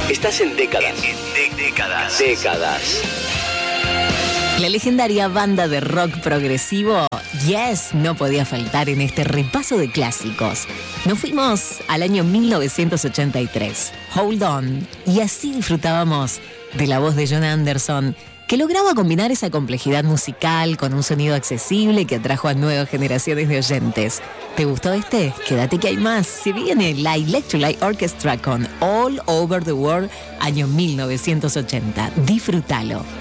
Estás en décadas. Décadas. La legendaria banda de rock progresivo Yes no podía faltar en este repaso de clásicos. Nos fuimos al año 1983, Hold On, y así disfrutábamos de la voz de Jon Anderson, que lograba combinar esa complejidad musical con un sonido accesible que atrajo a nuevas generaciones de oyentes. ¿Te gustó este? Quédate que hay más. Se viene la Electrolyte Orchestra con All Over the World, año 1980. Disfrútalo.